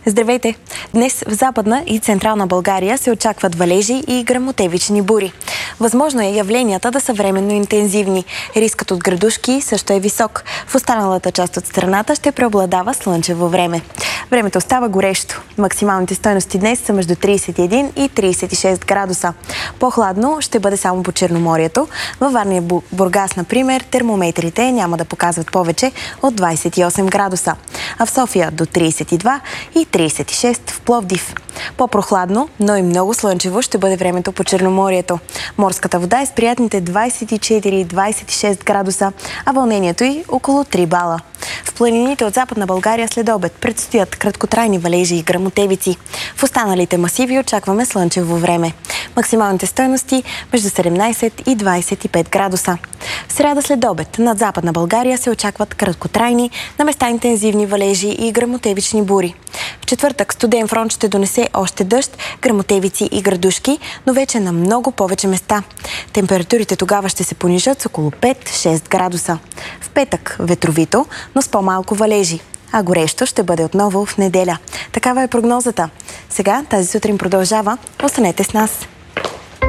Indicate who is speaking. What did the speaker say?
Speaker 1: Здравейте! Днес в Западна и Централна България се очакват валежи и гръмотевични бури. Възможно е явленията да са временно интензивни. Рискът от градушки също е висок. В останалата част от страната ще преобладава слънчево време. Времето остава горещо. Максималните стойности днес са между 31 и 36 градуса. По-хладно ще бъде само по Черноморието. Във Варна и Бургас, например, термометрите няма да показват повече от 28 градуса. А в София до 32 и 36 в Пловдив. По-прохладно, но и много слънчево ще бъде времето по Черноморието. Морската вода е с приятните 24-26 градуса, а вълнението й около 3 бала. В планините от Западна България след обед предстоят краткотрайни валежи и гръмотевици. В останалите масиви очакваме слънчево време. Максималните стойности между 17 и 25 градуса. В сряда след обед над Западна България се очакват краткотрайни, на места интензивни валежи и гръмотевични бури. В четвъртък студен фронт ще донесе още дъжд, гръмотевици и градушки, но вече на много повече места. Температурите тогава ще се понижат с около 5-6 градуса. В петък ветровито, но с по-малко валежи. А горещо ще бъде отново в неделя. Такава е прогнозата. Сега тази сутрин продължава. Останете с нас.